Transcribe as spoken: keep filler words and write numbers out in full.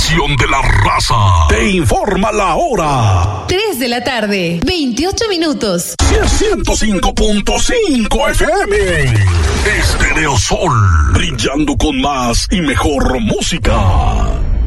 estación de la raza te informa la hora. tres de la tarde, veintiocho minutos. ciento cinco punto cinco F M. Estéreo Sol, brillando con más y mejor música.